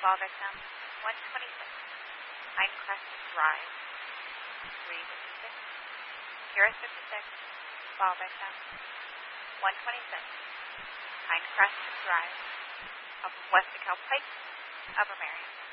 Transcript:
Fall victim, 126. Pinecrest Drive, 356. Purist 56. Fall victim, 126. Pinecrest Drive, off of West DeKalb Pike, Upper Marion.